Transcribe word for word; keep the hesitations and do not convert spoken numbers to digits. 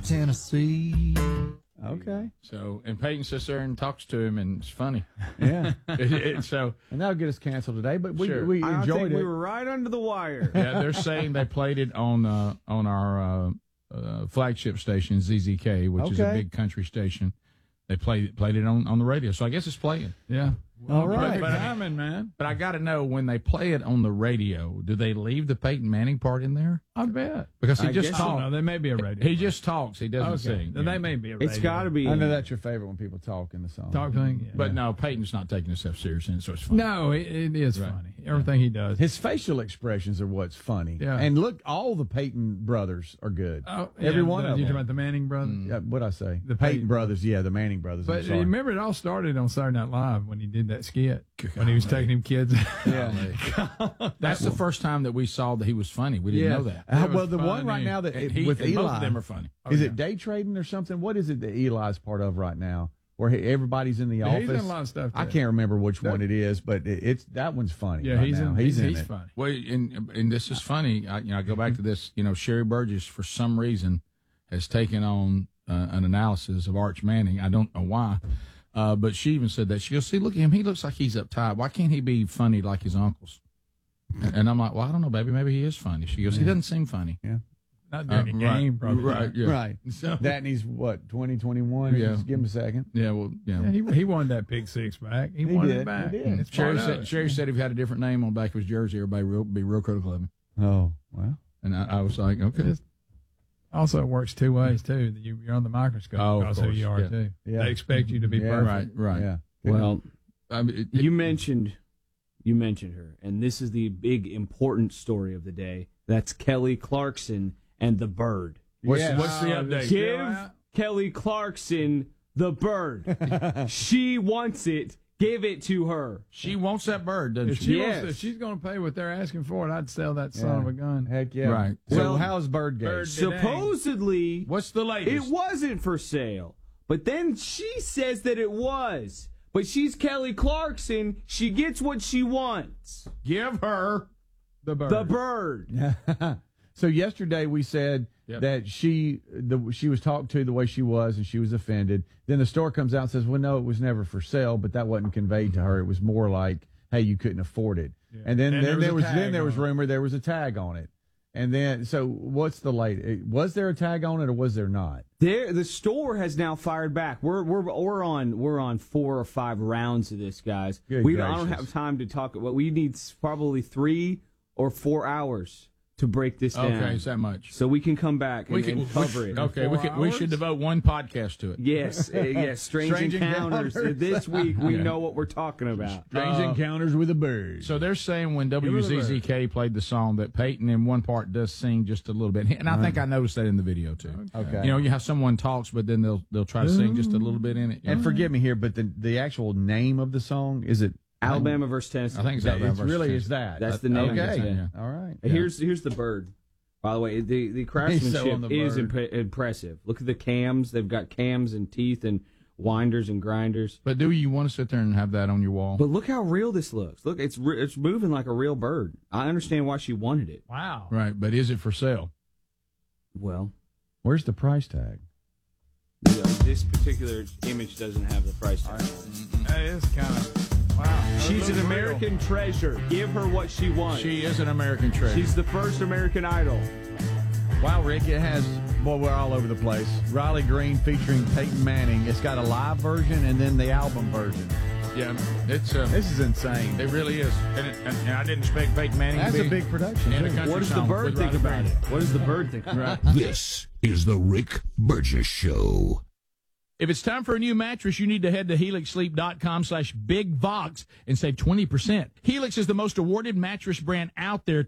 Tennessee. Okay. So, and Peyton sits there and talks to him, and it's funny. Yeah. it, it, so, and that'll get us canceled today, but we sure. we I enjoyed think it. we were right under the wire. Yeah, they're saying they played it on uh, on our uh, uh, flagship station, Z Z K, which okay. is a big country station. They played played it on, on the radio, so I guess it's playing. Yeah. All right. But, timing, man. But I got to know, when they play it on the radio, do they leave the Peyton Manning part in there? I bet. Because he I just guess so. talks. No, they may be a radio. He just talks. He doesn't Okay. sing. Then they may be a radio. It's got to be. I know that's your favorite when people talk in the song. Talk thing. Yeah. But no, Peyton's not taking himself serious, in it, so it's fun. No, it, it is Right. funny. Everything he does. His facial expressions are what's funny. Yeah. And look, all the Peyton brothers are good. Oh, Every yeah, one the, of you them. talking about the Manning brothers? Mm. Yeah, what'd I say? The Peyton, Peyton brothers. Yeah, the Manning brothers. I'm But sorry. remember, it all started on Saturday Night Live when he did that skit, when he was taking him kids. Yeah. That's the first time that we saw that he was funny. We didn't Yeah. know that. Uh, It well, was the one funny. right now that And it, he- with and Eli, both of them are funny. is Oh, it day trading or something? What is it that Eli's part of right now, where he, everybody's in the Yeah, office? he's in a lot of stuff. I too. can't remember which That- one it is, but it, it's that one's funny. Yeah, right he's now. in. He's, in he's it. funny. Well, and, and this is funny. I, you know, I go back to this. You know, Sherry Burgess, for some reason, has taken on uh, an analysis of Arch Manning. I don't know why, uh, but she even said that. She goes, "See, look at him. He looks like he's uptight. Why can't he be funny like his uncles?" And I'm like, "Well, I don't know, baby. Maybe he is funny." She goes, "He doesn't seem funny." Yeah. Not during the Uh, right, game, probably. right, yeah. Right. So, That and he's what twenty twenty one. Yeah. Just give him a second. yeah, well, yeah. Yeah, he, he won that pick six back. He, He won did, it back. he did. It's Sherry part of said, it. Sherry said if he had a different name on the back of his jersey, everybody would be real critical of him. Oh well. And I, I was like, okay. It's- Also, it works two ways too. That you, you're on the microscope. Oh, of because who course, you are yeah. too. Yeah. They expect you to be Yeah. perfect. Right, right. Yeah. Well, I mean, it, you mentioned, you mentioned her, and this is the big important story of the day. That's Kelly Clarkson and the bird. what's, Yes. what's the Oh, update? Give Kelly Clarkson the bird. She wants it. Give it to her. She wants that bird, doesn't If she? she Yes. wants, if she's going to pay what they're asking for it, I'd sell that son Yeah. of a gun. Heck yeah. Right. So Well, how's Birdgate? Bird- Supposedly, What's the it latest? wasn't for sale. But then she says that it was. But she's Kelly Clarkson. She gets what she wants. Give her. The bird. The bird. So yesterday we said Yep. that she the she was talked to the way she was and she was offended. Then the store comes out and says, "Well, no, it was never for sale," but that wasn't conveyed to her. It was more like, "Hey, you couldn't afford it." And then And then there was there a was tag then there was on it. rumor there was a tag on it. And then so what's the late? Was there a tag on it or was there not? There, the store has now fired back. We're we're we're on we're on four or five rounds of this, guys. Good we I don't gracious. have time to talk. What we need is probably three or four hours to break this down. Okay, it's that much. So we can come back and, We can and cover we, it. Okay, we Four can, we hours? should devote one podcast to it. Yes, uh, yes. Strange, Strange encounters. Encounters. This week we Yeah. know what we're talking about. Strange Uh, encounters with a bird. So they're saying when it a W Z Z K played the song that Peyton in one part does sing just a little bit, and I think I noticed that in the video too. Okay. You know, you have someone talks, but then they'll they'll try to sing just a little bit in it. And forgive me here, but the the actual name of the song is it Alabama versus Tennessee. I think it's That, Alabama it's versus really Tennessee. is that. That's the name of Okay. it, yeah. All right. Here's here's the bird. By the way, the the so craftsmanship on the is bird. imp- impressive. Look at the cams; they've got cams and teeth and winders and grinders. But do you want to sit there and have that on your wall? But look how real this looks. Look, it's re- it's moving like a real bird. I understand why she wanted it. Wow. Right, but is it for sale? Well, Where's the price tag? you know, this particular image doesn't have the price tag. That is kind of, wow. She's an Real. American treasure. Give her what she wants. She is an American treasure. She's the first American Idol. Wow, Rick, it has, boy, we're all over the place. Riley Green featuring Peyton Manning. It's got a live version and then the album version. yeah, it's uh, This is insane. it really is, and, it, and, and I didn't expect Peyton Manning That's to be a big production. in a too. country What does the song bird with think Riley about Green. it? What does the bird think about it? This is the Rick Burgess Show. If it's time for a new mattress, you need to head to helix sleep dot com slash big vox and save twenty percent. Helix is the most awarded mattress brand out there.